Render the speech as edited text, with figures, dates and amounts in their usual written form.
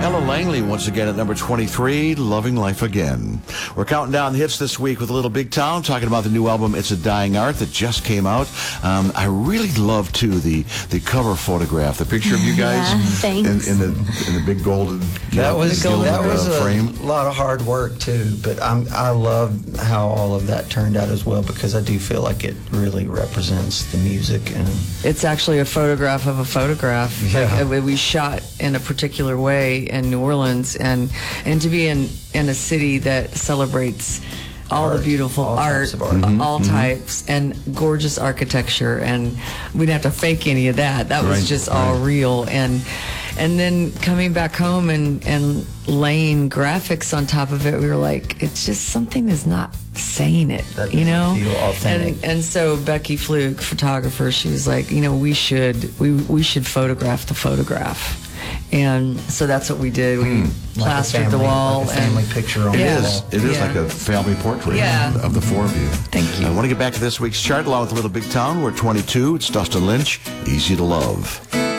Ella Langley once again at number 23, Loving Life Again. We're counting down the hits this week with a little Big Town, talking about the new album It's a Dying Art that just came out. I really love too the cover photograph, the picture of you guys thanks. in the big golden that was frame. A lot of hard work too, but I love how all of that turned out as well, because I do feel like it really represents the music. And it's actually a photograph of a photograph. Yeah. Like, we shot in a particular way in New Orleans, and to be in a city that celebrates all the beautiful art, all types, and gorgeous architecture, and we didn't have to fake any of that. That was just all real. And then coming back home and laying graphics on top of it, we were like, it's just something is not saying it, you know? Feel authentic. And so Becky Fluke, photographer, she was like, you know, we should photograph the photograph. And so that's what we did. We plastered the wall. Like a family picture on the wall. It is like a family portrait of the four of you. Thank you. I want to get back to this week's chart along with a little Big Town. We're 22. It's Dustin Lynch, Easy to Love.